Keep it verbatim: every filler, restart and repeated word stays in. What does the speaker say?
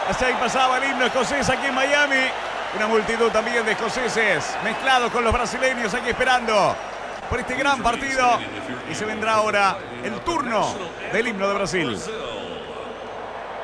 Hasta ahí pasaba el himno escocés aquí en Miami. Una multitud también de escoceses mezclados con los brasileños aquí esperando por este gran partido. Y se vendrá ahora el turno del himno de Brasil.